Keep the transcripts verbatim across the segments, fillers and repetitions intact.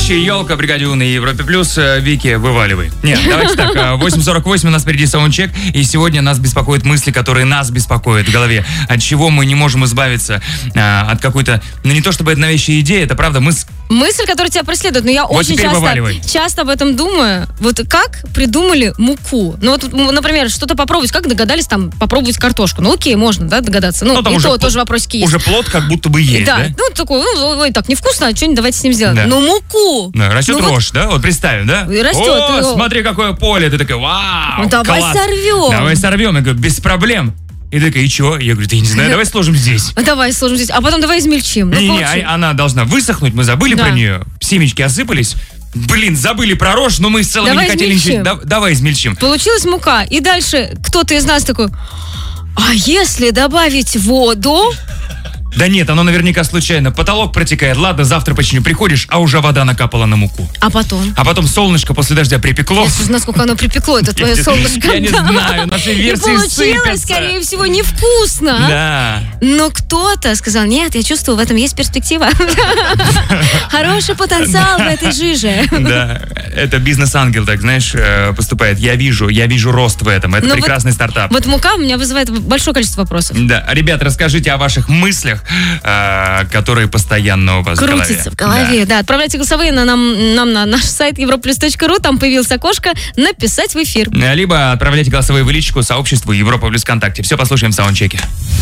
Настоящая елка, бригаде У на Европе Плюс. Вики, вываливай. Нет, давайте так. восемь сорок восемь у нас впереди саундчек. И сегодня нас беспокоят мысли, которые нас беспокоят в голове. От чего мы не можем избавиться. А, от какой-то... Ну, не то чтобы это навязчивая идея, это правда мысль. Мысль, которая тебя преследует. Но я Вот очень часто, часто об этом думаю. Вот как придумали муку? Ну, вот, например, что-то попробовать. Как догадались там попробовать картошку? Ну, окей, можно, да, догадаться. Ну, Ну, там и уже то пл- тоже вопросики есть. Уже плод как будто бы есть, да? Да, ну, такой, ну, ой, так, невкусно, а что-нибудь давайте с ним сделаем. Да. Ну, муку! Да, растет Ну, вот- рожь, да? Вот представим, да? И растет, О, и- смотри, какое поле. Ты такая, вау, Ну, давай класс. сорвем. Давай сорвем. Я говорю, без проблем. И ты такая, и чё? Я говорю, да я не знаю, давай сложим здесь. А давай сложим здесь, а потом давай измельчим. Ну, Не-не, получи. а- она должна высохнуть, мы забыли Да. про нее, семечки осыпались. Блин, забыли про рожь, но мы с целым Давай не хотели измельчим. ничего. Да- давай измельчим. Получилась мука. И дальше кто-то из нас такой, а если добавить воду? Да нет, оно наверняка случайно. Потолок протекает. Ладно, завтра починю. Приходишь, а уже вода накапала на муку. А потом? А потом солнышко после дождя припекло. Я слушай, насколько оно припекло, это твое солнышко. Я не знаю, наши И версии получилось, сыпятся. скорее всего, невкусно. Да. Но кто-то сказал, нет, я чувствую, в этом есть перспектива. Хороший потенциал в этой жиже. Да, это бизнес-ангел, так, знаешь, э, поступает. Я вижу, я вижу рост в этом. Это Но прекрасный вот- стартап. Вот мука у меня вызывает большое количество вопросов. Да, ребят, расскажите о ваших мыслях, э, которые постоянно у вас Крутится в в голове. голове, да. Отправляйте голосовые на нам, нам на наш сайт европлюс точка ру, там появилось окошко «Написать в эфир». Да. Либо отправляйте голосовые в личку сообществу Европа Плюс ВКонтакте. Все послушаем в саундчеке.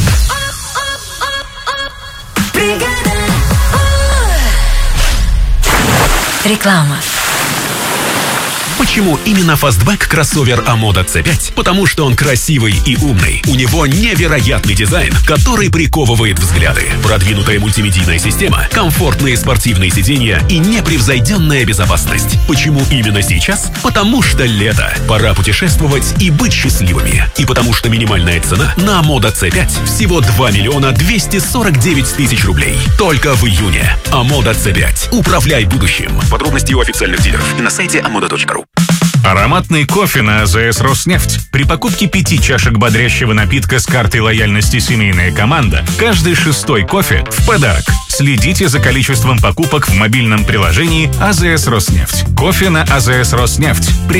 Реклама. Почему именно фастбэк кроссовер Амода си пять? Потому что он красивый и умный. У него невероятный дизайн, который приковывает взгляды. Продвинутая мультимедийная система, комфортные спортивные сиденья и непревзойденная безопасность. Почему именно сейчас? Потому что лето. Пора путешествовать и быть счастливыми. И потому что минимальная цена на Амода си пять всего два миллиона двести сорок девять тысяч рублей. Только в июне. Амода си пять. Управляй будущим. Подробности у официальных дилеров и на сайте амода точка ру. Ароматный кофе на АЗС «Роснефть». При покупке пяти чашек бодрящего напитка с картой лояльности «Семейная команда» каждый шестой кофе в подарок. Следите за количеством покупок в мобильном приложении АЗС «Роснефть». Кофе на АЗС «Роснефть».